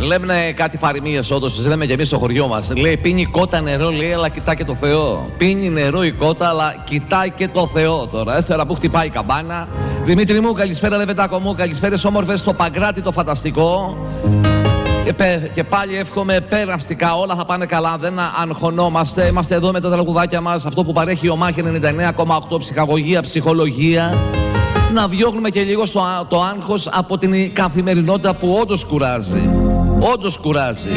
λέμε κάτι παροιμίες, όντως τις λέμε και εμείς στο χωριό μας. Λέει, πίνει η κότα νερό, λέει, αλλά κοιτάει και το Θεό. Πίνει νερό η κότα, αλλά κοιτάει και το Θεό τώρα. Έφερα που χτυπάει η καμπάνα. Δημήτρη μου, καλησπέρα, Λεβεντάκο μου. Καλησπέρες όμορφες στο Παγκράτη το φανταστικό. Και πάλι εύχομαι περαστικά, όλα θα πάνε καλά, δεν αγχωνόμαστε. Είμαστε εδώ με τα τραγουδάκια μας, αυτό που παρέχει ο Μάχη 99,8, ψυχαγωγία, ψυχολογία. Να διώχνουμε και λίγο το άγχος από την καθημερινότητα που όντως κουράζει. Όντως κουράζει.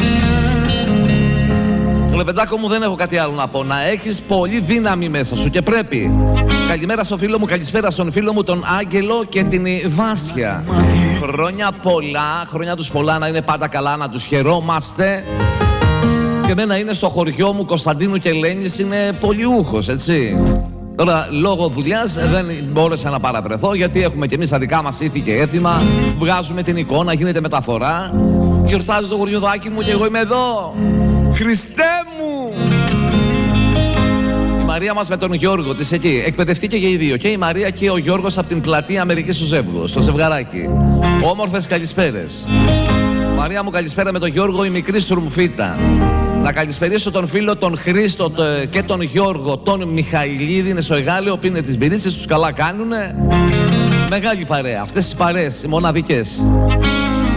Λεβεντάκο μου, δεν έχω κάτι άλλο να πω. Να έχεις πολύ δύναμη μέσα σου και πρέπει. Καλημέρα στο φίλο μου, καλησπέρα στον φίλο μου τον Άγγελο και την Βάσια. Χρόνια πολλά, χρόνια τους πολλά, να είναι πάντα καλά, να τους χαιρόμαστε. Και εμένα είναι στο χωριό μου, Κωνσταντίνου και Ελένης, είναι πολυούχος, έτσι. Τώρα, λόγω δουλειάς δεν μπόρεσα να παραβρεθώ, γιατί έχουμε και εμείς τα δικά μας ήθη και έθιμα. Βγάζουμε την εικόνα, γίνεται μεταφορά. Γιορτάζει το χωριοδάκι μου και εγώ είμαι εδώ. Χριστέ μου! Η Μαρία μας με τον Γιώργο της εκεί. Εκπαιδευτήκε και οι δύο. Και η Μαρία και ο Γιώργος από την πλατεία Αμερικής του Ζεύγου, στο ζευγαράκι. Όμορφες καλησπέρες. Μαρία μου, καλησπέρα με τον Γιώργο, η μικρή στουρμφίτα. Να καλησπερίσω τον φίλο τον Χρήστο και τον Γιώργο, τον Μιχαηλίδη, είναι στο Εγάλεο, πίνε τις μπυρίτσες τους, καλά κάνουνε. Μεγάλη παρέα, αυτές τις παρέες, οι μοναδικές.